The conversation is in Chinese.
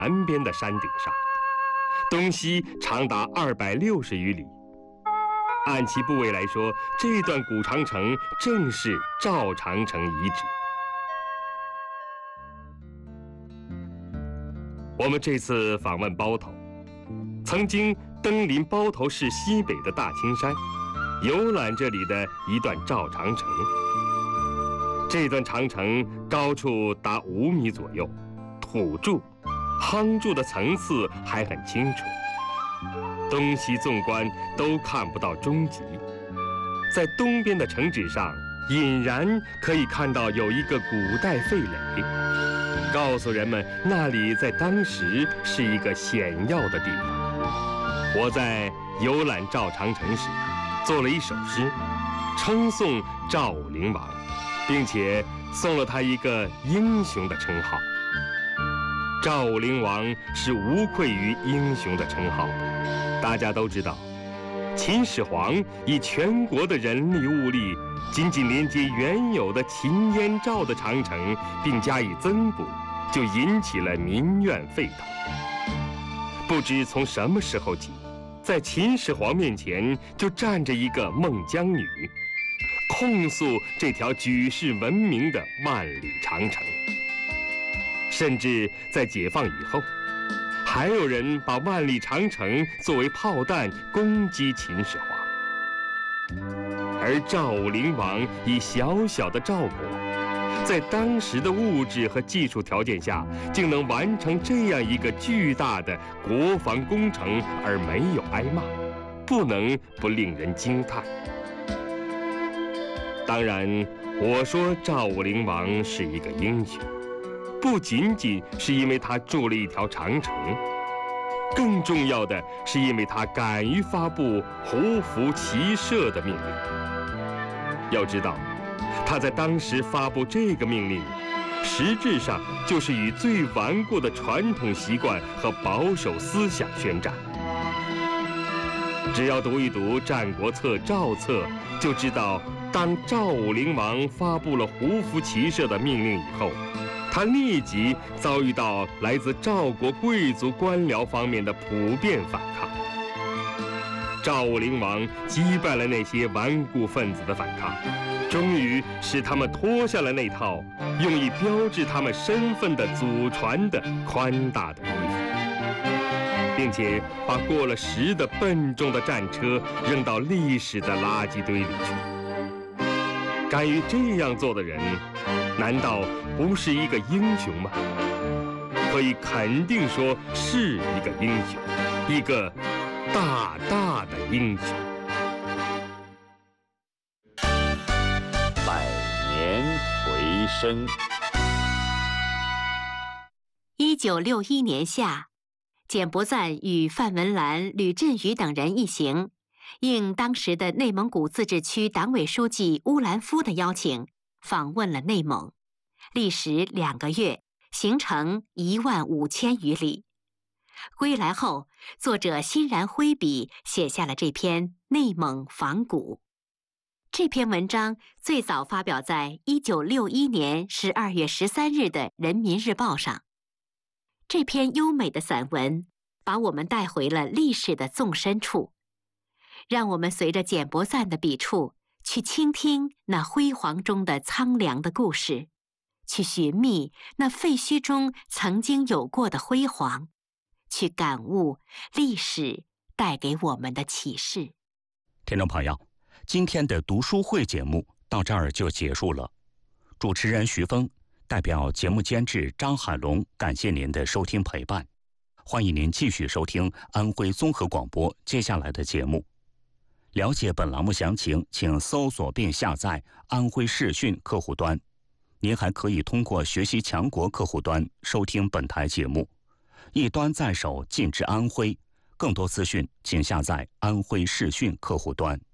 南边的山顶上，东西长达260余里。按其部位来说，这段古长城正是赵长城遗址。我们这次访问包头，曾经登临包头市西北的大青山，游览这里的一段赵长城。这段长城高处达5米左右，土柱、夯筑的层次还很清楚，东西纵观都看不到终极。在东边的城址上，隐然可以看到有一个古代废垒，告诉人们那里在当时是一个险要的地方。我在游览赵长城时，做了一首诗，称颂赵武灵王，并且送了他一个英雄的称号。赵武灵王是无愧于英雄的称号的。大家都知道，秦始皇以全国的人力物力，仅仅连接原有的秦燕赵的长城，并加以增补，就引起了民怨沸腾。不知从什么时候起，在秦始皇面前就站着一个孟姜女，控诉这条举世闻名的万里长城。甚至在解放以后，还有人把万里长城作为炮弹攻击秦始皇。而赵武灵王以小小的赵国，在当时的物质和技术条件下，竟能完成这样一个巨大的国防工程而没有挨骂，不能不令人惊叹。当然，我说赵武灵王是一个英雄，不仅仅是因为他筑了一条长城，更重要的是因为他敢于发布胡服骑射的命令。要知道，他在当时发布这个命令，实质上就是与最顽固的传统习惯和保守思想宣战。只要读一读《战国策·赵策》，就知道，当赵武灵王发布了胡服骑射的命令以后，他立即遭遇到来自赵国贵族官僚方面的普遍反抗。赵武灵王击败了那些顽固分子的反抗，终于使他们脱下了那套用以标志他们身份的祖传的宽大的衣服，并且把过了时的笨重的战车扔到历史的垃圾堆里去。敢于这样做的人，难道不是一个英雄吗？可以肯定说是一个英雄，一个大大的英雄。 百年回声。 1961年夏，简伯赞与范文澜、吕振宇等人一行，应当时的内蒙古自治区党委书记乌兰夫的邀请，访问了内蒙，历时2个月，行程15000余里。归来后，作者欣然挥笔写下了这篇《内蒙访古》。这篇文章最早发表在1961年12月13日的《人民日报》上。这篇优美的散文把我们带回了历史的纵深处，让我们随着简伯赞的笔触去倾听那辉煌中的苍凉的故事，去寻觅那废墟中曾经有过的辉煌，去感悟历史带给我们的启示。 听众朋友，今天的读书会节目到这儿就结束了。主持人徐峰代表节目监制张海龙，感谢您的收听陪伴。欢迎您继续收听安徽综合广播接下来的节目。了解本栏目详情，请搜索并下载安徽视讯客户端。您还可以通过学习强国客户端收听本台节目。一端在手，尽至安徽。更多资讯请下载安徽视讯客户端。